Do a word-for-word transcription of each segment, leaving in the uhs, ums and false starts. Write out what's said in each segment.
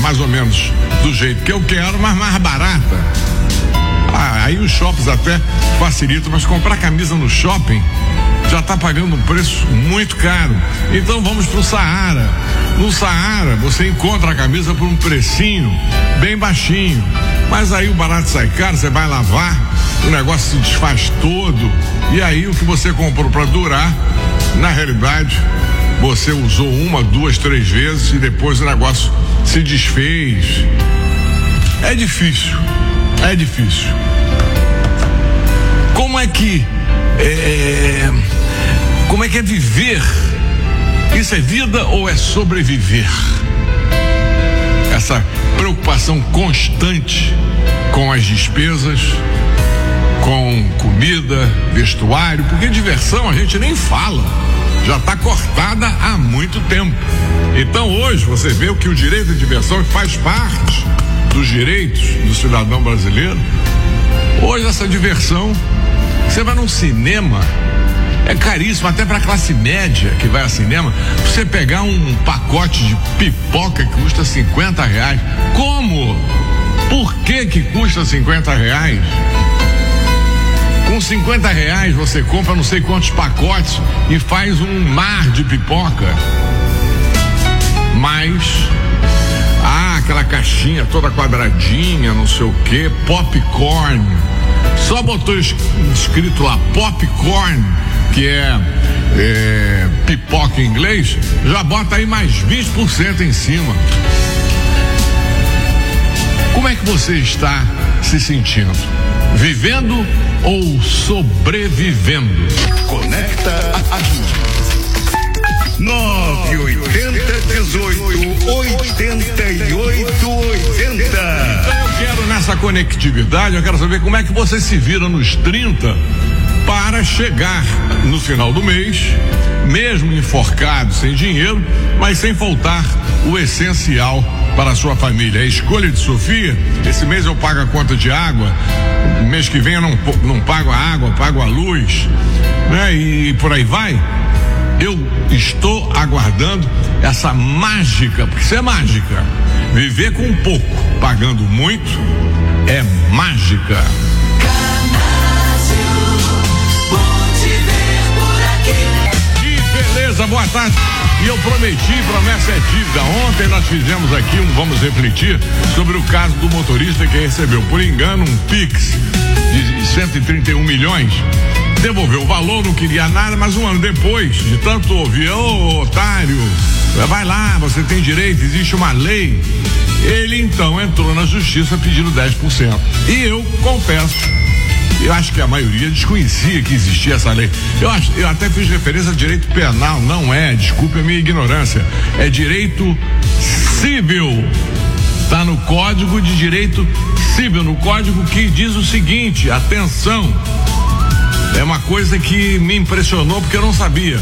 mais ou menos do jeito que eu quero, mas mais barata. Ah, aí os shoppings até facilitam, mas comprar camisa no shopping já está pagando um preço muito caro. Então vamos para o Saara. No Saara você encontra a camisa por um precinho bem baixinho, mas aí o barato sai caro, você vai lavar, o negócio se desfaz todo, e aí o que você comprou para durar, na realidade você usou uma, duas, três vezes e depois o negócio se desfez. É difícil, é difícil. Como é que é, como é que é viver? Isso é vida ou é sobreviver? Essa preocupação constante com as despesas, com comida, vestuário, porque diversão a gente nem fala, já está cortada há muito tempo. Então hoje você vê o que o direito de diversão faz parte dos direitos do cidadão brasileiro. Hoje essa diversão, você vai num cinema, é caríssimo, até para classe média que vai ao cinema. Você pegar um pacote de pipoca que custa cinquenta reais. Como? Por que que custa cinquenta reais? Com cinquenta reais você compra não sei quantos pacotes e faz um mar de pipoca. Mas, ah, aquela caixinha toda quadradinha, não sei o que, popcorn. Só botou escrito lá popcorn, que é, é pipoca em inglês, já bota aí mais vinte por cento em cima. Como é que você está se sentindo? Vivendo ou sobrevivendo? Conecta a gente. nove oitenta, dezoito, oitenta e oito, oitenta. Então eu quero nessa conectividade, eu quero saber como é que você se vira nos trinta para chegar no final do mês, mesmo enforcado, sem dinheiro, mas sem faltar o essencial para a sua família. A escolha de Sofia, esse mês eu pago a conta de água, mês que vem eu não, não pago a água, pago a luz, né? E por aí vai. Eu estou aguardando essa mágica, porque isso é mágica. Viver com pouco, pagando muito, é mágica. Que beleza, boa tarde. E eu prometi, promessa é dívida. Ontem nós fizemos aqui um Vamos Refletir sobre o caso do motorista que recebeu, por engano, um Pix de cento e trinta e um milhões. Devolveu o valor, não queria nada, mas um ano depois, de tanto ouvir, ô otário, vai lá, você tem direito, existe uma lei. Ele então entrou na justiça pedindo dez por cento. E eu confesso, eu acho que a maioria desconhecia que existia essa lei. Eu, acho, eu até fiz referência a direito penal, não é, desculpe a minha ignorância, é direito civil. Está no Código de Direito Civil, no código que diz o seguinte, atenção, é uma coisa que me impressionou porque eu não sabia.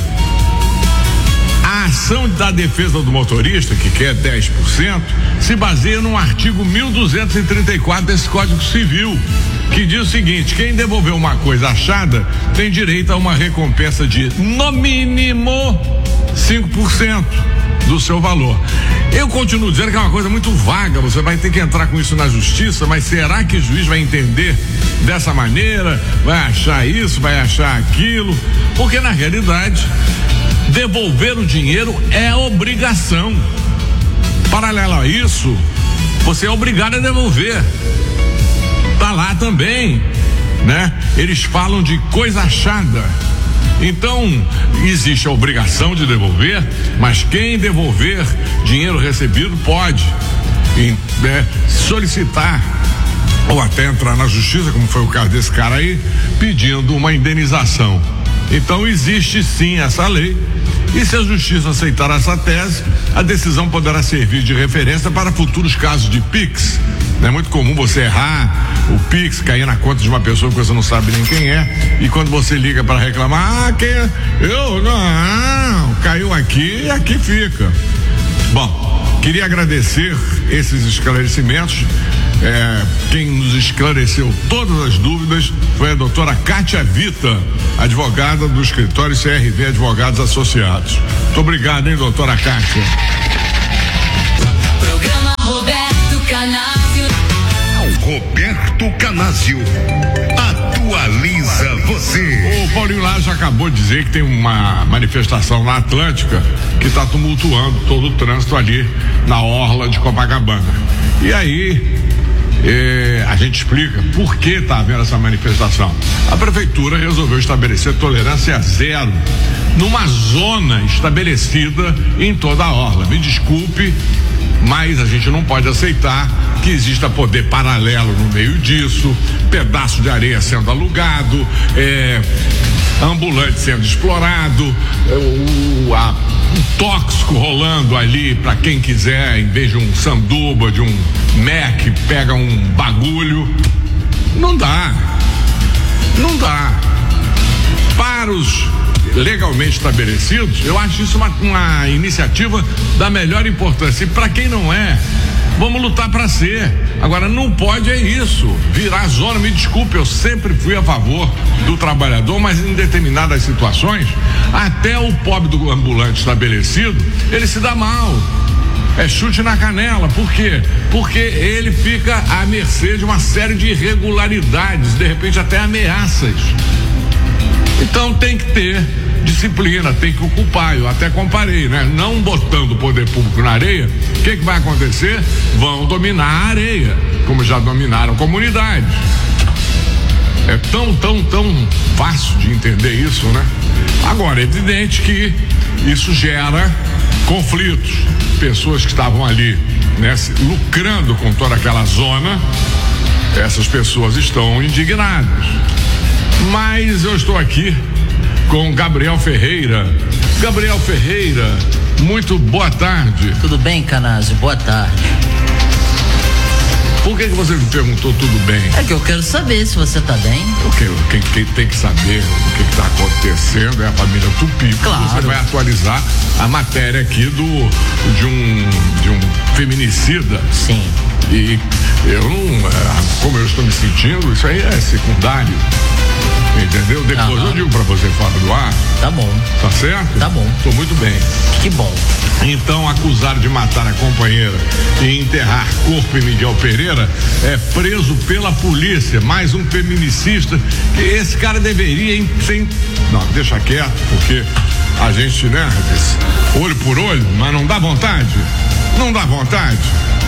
A ação da defesa do motorista, que quer dez por cento, se baseia no artigo mil duzentos e trinta e quatro desse Código Civil, que diz o seguinte: quem devolver uma coisa achada tem direito a uma recompensa de, no mínimo, cinco por cento do seu valor. Eu continuo dizendo que é uma coisa muito vaga, você vai ter que entrar com isso na justiça, mas será que o juiz vai entender dessa maneira? Vai achar isso, vai achar aquilo? Porque na realidade, devolver o dinheiro é obrigação. Paralelo a isso, você é obrigado a devolver. Tá lá também, né? Eles falam de coisa achada. Então, existe a obrigação de devolver, mas quem devolver dinheiro recebido pode, né, solicitar ou até entrar na justiça, como foi o caso desse cara aí, pedindo uma indenização. Então, existe sim essa lei. E se a justiça aceitar essa tese, a decisão poderá servir de referência para futuros casos de Pix. É muito comum você errar o Pix, cair na conta de uma pessoa que você não sabe nem quem é, e quando você liga para reclamar, ah, quem é? Eu não, caiu aqui e aqui fica. Bom, queria agradecer esses esclarecimentos. É, quem nos esclareceu todas as dúvidas foi a doutora Kátia Vita, advogada do escritório C R V Advogados Associados. Muito obrigado, hein, doutora Kátia. Programa Roberto. Canásio atualiza você. O Paulinho Laje acabou de dizer que tem uma manifestação na Atlântica que está tumultuando todo o trânsito ali na orla de Copacabana. E aí eh, a gente explica por que está havendo essa manifestação. A prefeitura resolveu estabelecer tolerância zero numa zona estabelecida em toda a orla. Me desculpe, mas a gente não pode aceitar que exista poder paralelo no meio disso, pedaço de areia sendo alugado, é, ambulante sendo explorado, é, o, a, um tóxico rolando ali para quem quiser, em vez de um sanduba, de um Mac, pega um bagulho. Não dá. Não dá. Para os legalmente estabelecidos, eu acho isso uma, uma iniciativa da melhor importância. E para quem não é, vamos lutar para ser. Agora, não pode é isso, virar zona. Me desculpe, eu sempre fui a favor do trabalhador, mas em determinadas situações, até o pobre do ambulante estabelecido, ele se dá mal. É chute na canela. Por quê? Porque ele fica à mercê de uma série de irregularidades, de repente até ameaças. Então tem que ter disciplina, tem que ocupar. Eu até comparei, né? Não botando o poder público na areia, o que que vai acontecer? Vão dominar a areia, como já dominaram comunidades. É tão, tão, tão fácil de entender isso, né? Agora, é evidente que isso gera conflitos. Pessoas que estavam ali, né, lucrando com toda aquela zona, essas pessoas estão indignadas. Mas eu estou aqui com Gabriel Ferreira. Gabriel Ferreira, muito boa tarde. Tudo bem, Canásio? Boa tarde. Por que que você me perguntou tudo bem? É que eu quero saber se você tá bem. Porque quem, quem tem que saber o que está acontecendo é a família Tupi. Claro. Você vai atualizar a matéria aqui do de um de um feminicida. Sim. E eu não, como eu estou me sentindo, isso aí é secundário. Entendeu? Depois Aham. eu digo pra você fora do ar. Tá bom. Tá certo? Tá bom. Tô muito bem. Que bom. Então, acusado de matar a companheira e enterrar corpo em Miguel Pereira, é preso pela polícia. Mais um feminicista. Que esse cara deveria sem. Não, deixa quieto, porque a gente, né, olho por olho, mas não dá vontade. Não dá vontade.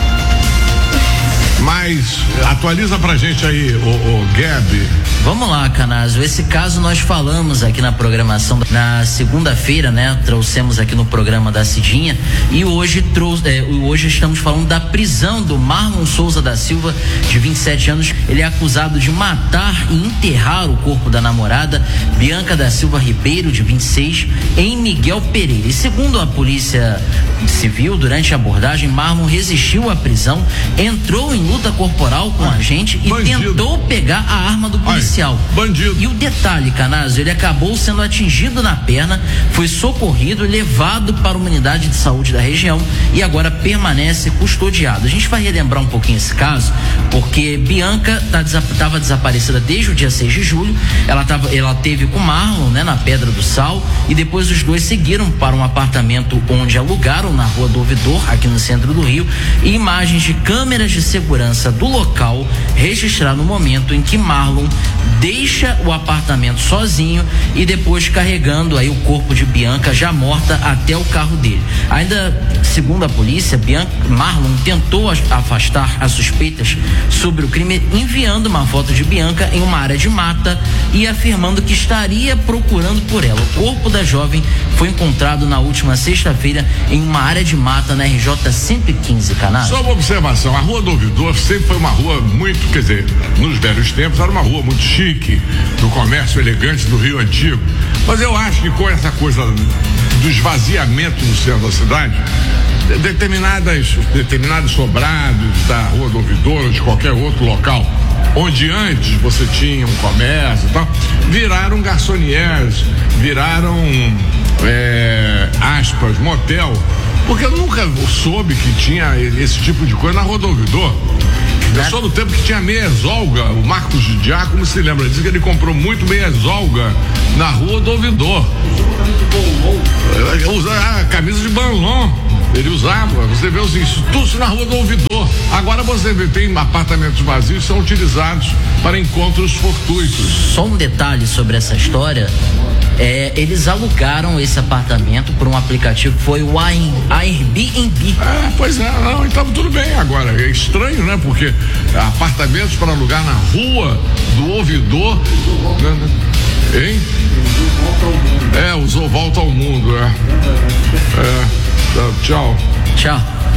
Mas atualiza pra gente aí, o, o Gabi. Vamos lá, Canásio. Esse caso nós falamos aqui na programação na segunda-feira, né? Trouxemos aqui no programa da Cidinha e hoje trouxe, é, hoje estamos falando da prisão do Marlon Souza da Silva, de vinte e sete anos. Ele é acusado de matar e enterrar o corpo da namorada Bianca da Silva Ribeiro, de vinte e seis, em Miguel Pereira. E segundo a polícia civil, durante a abordagem, Marlon resistiu à prisão, entrou em luta corporal com a gente e bandido. tentou pegar a arma do policial. Ai, bandido. E o detalhe, Canásio, ele acabou sendo atingido na perna, foi socorrido e levado para uma unidade de saúde da região e agora permanece custodiado. A gente vai relembrar um pouquinho esse caso, porque Bianca estava tá, desaparecida desde o dia seis de julho. Ela, tava, ela teve com Marlon, né, na Pedra do Sal, e depois os dois seguiram para um apartamento onde alugaram na Rua do Ouvidor, aqui no centro do Rio, e imagens de câmeras de segurança do local registraram no momento em que Marlon deixa o apartamento sozinho e depois carregando aí o corpo de Bianca já morta até o carro dele. Ainda segundo a polícia, Bianca, Marlon tentou afastar as suspeitas sobre o crime enviando uma foto de Bianca em uma área de mata e afirmando que estaria procurando por ela. O corpo da jovem foi encontrado na última sexta-feira em uma área de mata na R J cento e quinze, Canásio. Só uma observação, a Rua do Ouvidor sempre foi uma rua muito, quer dizer, nos velhos tempos era uma rua muito chique, do comércio elegante do Rio Antigo, mas eu acho que com essa coisa do esvaziamento no centro da cidade, determinadas, determinados sobrados da Rua do Ouvidor ou de qualquer outro local onde antes você tinha um comércio e tal, viraram garçonières, viraram é, aspas, motel, porque eu nunca soube que tinha esse tipo de coisa na Rua do Ouvidor. Eu sou do tempo que tinha meia zolga. O Marcos de Diácono se lembra, disse que ele comprou muito meia zolga na Rua do Ouvidor. Usar a camisa de Banlon. Ele usava, você vê os institutos na Rua do Ouvidor. Agora você vê, tem apartamentos vazios que são utilizados para encontros fortuitos. Só um detalhe sobre essa história. É, eles alugaram esse apartamento por um aplicativo, foi o Airbnb. É, pois é, não, então tudo bem. Agora, é estranho, né? Porque apartamentos para alugar na Rua do Ouvidor, né? Hein? É, usou Volta ao Mundo, é. É, tchau. Tchau.